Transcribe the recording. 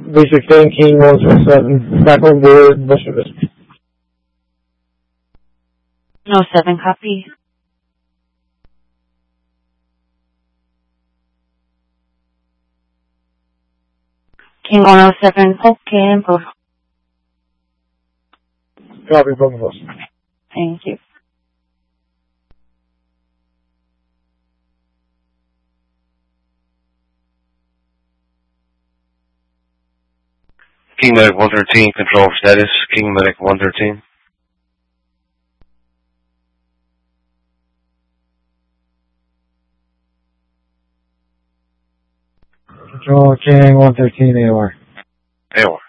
B16, King 127, back on board, Buster Vista. 107, copy. King 107, okay, improve. Copy, both of us. Thank you. King Medic 113, control status. King Medic 113. Control King 113 AOR. AOR.